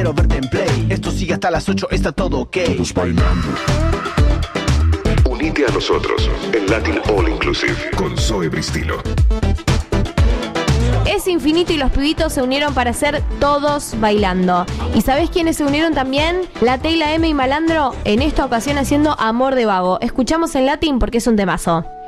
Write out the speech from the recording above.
quiero verte en play. Esto sigue hasta las 8, está todo ok. Todos bailando. Unite a nosotros en Latin All Inclusive con Zoe Bristilo. Es Infinito y los pibitos se unieron para hacer Todos Bailando. ¿Y sabés quiénes se unieron también? La Teyla M y Malandro, en esta ocasión haciendo Amor de Vago. Escuchamos en Latin porque es un temazo.